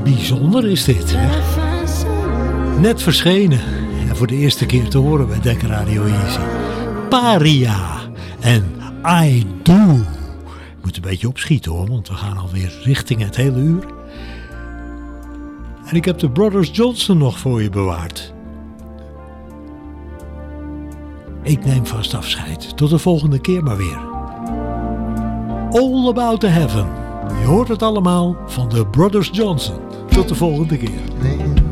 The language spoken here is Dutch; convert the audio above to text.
Bijzonder is dit, hè? Net verschenen en voor de eerste keer te horen bij Dek Radio Easy. Paria en I Do. Ik moet een beetje opschieten hoor, want we gaan alweer richting het hele uur. En ik heb de Brothers Johnson nog voor je bewaard. Ik neem vast afscheid. Tot de volgende keer maar weer. All About the Heaven. Je hoort het allemaal van de Brothers Johnson. Tot de volgende keer.